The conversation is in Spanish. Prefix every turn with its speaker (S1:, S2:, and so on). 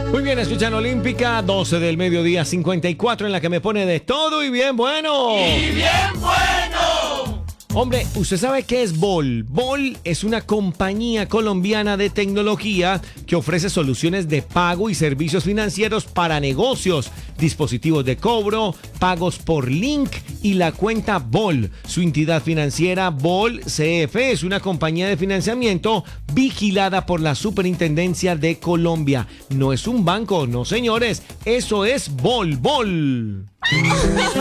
S1: Muy bien, escuchan Olímpica, 12 del mediodía, 54, en la que me pone de todo y bien bueno.
S2: ¡Y bien bueno!
S1: Hombre, ¿usted sabe qué es Bol? Bol es una compañía colombiana de tecnología que ofrece soluciones de pago y servicios financieros para negocios, dispositivos de cobro, pagos por link y la cuenta Bol. Su entidad financiera Bol CF es una compañía de financiamiento vigilada por la Superintendencia de Colombia. No es un banco, no señores, eso es Bol.